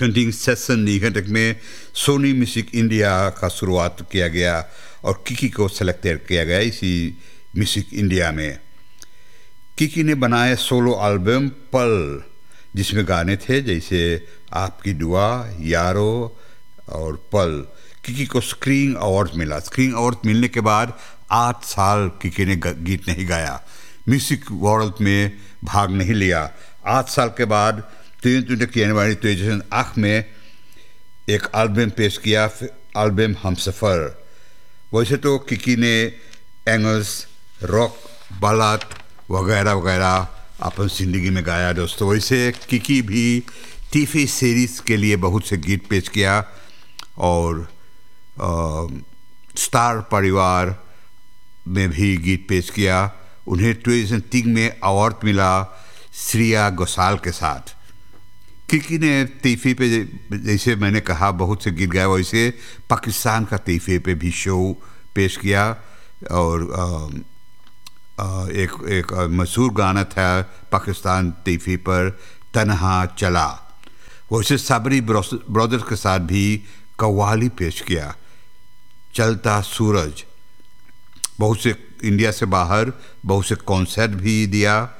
20 session event में Soni music India का शुरुआत किया गया और किकी को सेलेक्ट किया गया इसी म्यूजिक इंडिया में। किकी ने बनाया सोलो एल्बम पल, जिसमें गाने थे जैसे आपकी दुआ, यारो और पल। किकी को स्क्रीन अवार्ड मिला। स्क्रीन अवार्ड मिलने के बाद 8 साल किकी ने गीत नहीं गाया, म्यूजिक वर्ल्ड में भाग नहीं लिया। 8 साल के बाद 23 जनवरी 2008 में एक एल्बम पेश किया, एल्बम हमसफ़र। वैसे तो किकी ने एंगल्स, रॉक, बालात वगैरह वगैरह अपन ज़िंदगी में गाया दोस्तों। वैसे किकी भी टीवी सीरीज़ के लिए बहुत से गीत पेश किया और स्टार परिवार में भी गीत पेश किया। उन्हें 2003 में अवार्ड मिला श्रेया घोषाल के साथ। किकी ने टीवी पे जैसे मैंने कहा बहुत से गीत गाया, वैसे पाकिस्तान का टीवी पे भी शो पेश किया और एक मशहूर गाना था पाकिस्तान टीवी पर, तन्हा चला। वैसे साबरी ब्रदर्स के साथ भी कव्वाली पेश किया, चलता सूरज। बहुत से इंडिया से बाहर बहुत से कॉन्सर्ट भी दिया।